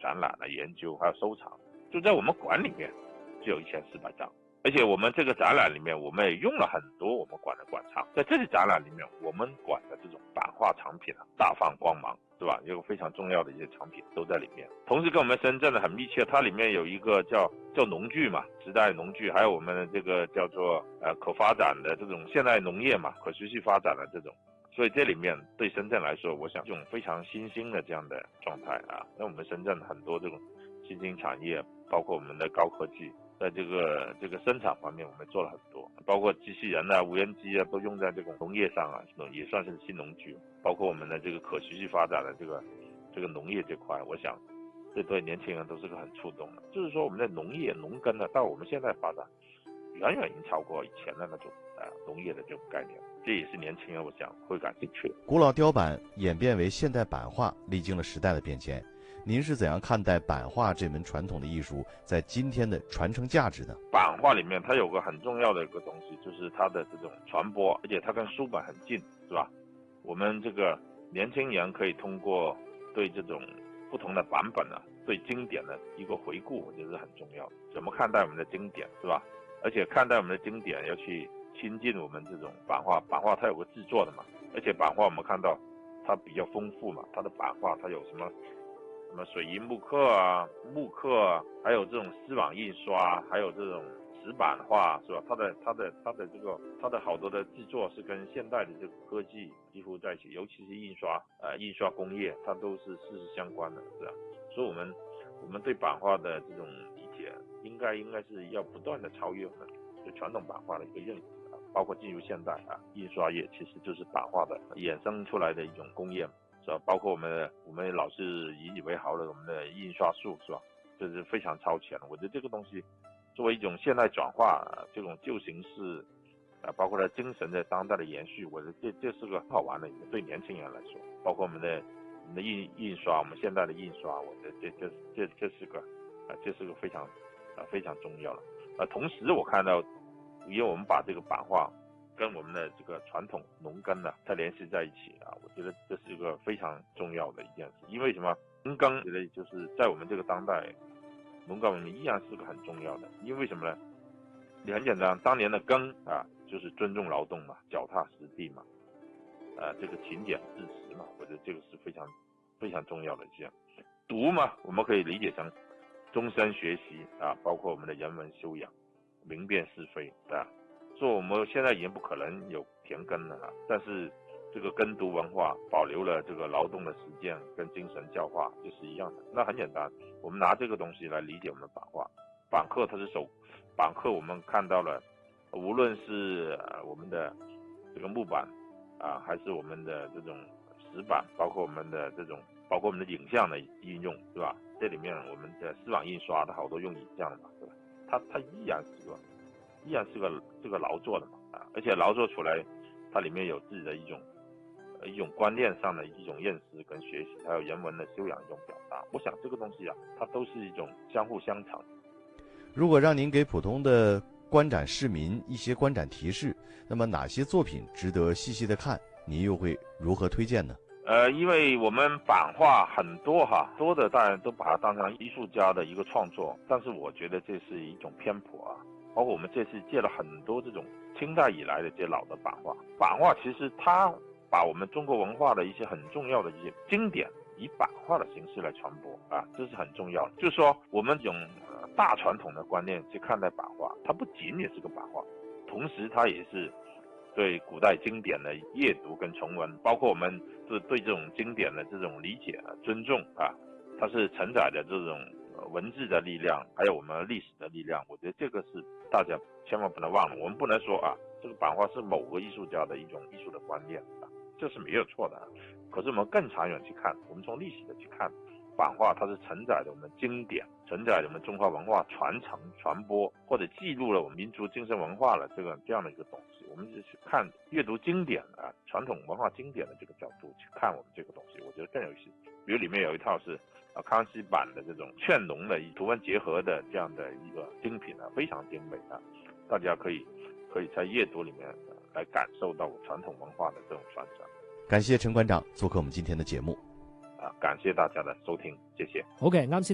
展览的研究还有收藏，就在我们馆里面就有1400张。而且我们这个展览里面，我们也用了很多我们馆的馆藏，在这里展览里面，我们馆的这种版画藏品大放光芒，对吧？有非常重要的一些藏品都在里面。同时跟我们深圳的很密切，它里面有一个叫农具嘛，时代农具，还有我们的这个叫做可发展的这种现代农业嘛，可持续发展的这种。所以这里面对深圳来说，我想这种非常新兴的这样的状态啊，那我们深圳很多这种新兴产业，包括我们的高科技。在这个生产方面，我们做了很多，包括机器人啊、无人机啊，都用在这种农业上啊，也算是新农具。包括我们的这个可持续发展的这个农业这块，我想这对年轻人都是个很触动的。就是说，我们的农业农耕呢，到我们现在发展，远远已经超过以前的那种农业的这种概念。这也是年轻人我想会感兴趣的。 古老雕版演变为现代版画，历经了时代的变迁。您是怎样看待版画这门传统的艺术在今天的传承价值呢？ 版画里面它有个很重要的一个东西，就是它的这种传播，而且它跟书本很近，是吧？我们这个年轻人可以通过对这种不同的版本啊，对经典的一个回顾，我觉得是很重要的。怎么看待我们的经典，是吧？而且看待我们的经典要去亲近我们这种版画，版画它有个制作的嘛，而且版画我们看到它比较丰富嘛，它的版画它有什么水银木刻啊、木刻啊，还有这种丝网印刷，还有这种石版画，是吧？它的好多的制作是跟现代的这个科技几乎在一起，尤其是印刷工业，它都是息息相关的，是吧？所以我们对版画的这种理解，应该是要不断的超越我们对传统版画的一个认识，包括进入现代啊，印刷业其实就是版画的衍生出来的一种工业。是吧？包括我们老是引以为豪的我们的印刷术，是吧？这是非常超前的。我觉得这个东西作为一种现代转化，这种旧形式，包括它精神的当代的延续，我觉得这是个很好玩的一个，对年轻人来说，包括我们的印刷，我们现代的印刷，我觉得这是个非常重要的。同时我看到，因为我们把这个版画跟我们的这个传统农耕呢，它联系在一起啊，我觉得这是一个非常重要的一件事。因为什么？农耕觉得就是在我们这个当代，农耕文明依然是个很重要的。因为什么呢？你很简单，当年的耕啊，就是尊重劳动嘛，脚踏实地嘛，这个勤俭致实嘛，我觉得这个是非常重要的一件。读嘛，我们可以理解成终身学习啊，包括我们的人文修养，明辨是非啊。说我们现在已经不可能有田耕了，但是这个耕读文化保留了这个劳动的实践跟精神教化，就是一样的。那很简单，我们拿这个东西来理解我们的版画。版刻它是版刻我们看到了，无论是我们的这个木板啊，还是我们的这种石板，包括我们的影像的应用，对吧？这里面我们的丝网印刷，它好多用影像的嘛，对吧？它依然是个这个劳作的嘛，而且劳作出来，它里面有自己的一种观念上的一种认识跟学习，还有人文的修养一种表达。我想这个东西啊，它都是一种相互相成。 如果让您给普通的观展市民一些观展提示，那么哪些作品值得细细的看？您又会如何推荐呢？ 因为我们版画很多多的当然都把它当成艺术家的一个创作，但是我觉得这是一种偏颇啊。包括我们这次借了很多这种清代以来的这些老的版画，其实它把我们中国文化的一些很重要的一些经典以版画的形式来传播啊，这是很重要的。就是说我们用大传统的观念去看待版画，它不仅仅是个版画，同时它也是对古代经典的阅读跟重温，包括我们对这种经典的这种理解尊重啊，它是承载着这种文字的力量，还有我们历史的力量。我觉得这个是大家千万不能忘了。我们不能说这个版画是某个艺术家的一种艺术的观念这是没有错的。可是我们更长远去看，我们从历史的去看，版画它是承载着我们经典，承载着我们中华文化传承传播，或者记录了我们民族精神文化的这样的一个东西。我们是去看阅读经典传统文化经典的这个角度去看我们这个东西，我觉得更有意思。比如里面有一套是康熙版的这种劝农的图文结合的这样的一个精品非常精美大家可以在阅读里面来感受到传统文化的这种传承。 感謝陳館長做客我們今天的節目。 感謝大家的收聽，謝謝。 好嘅，啱先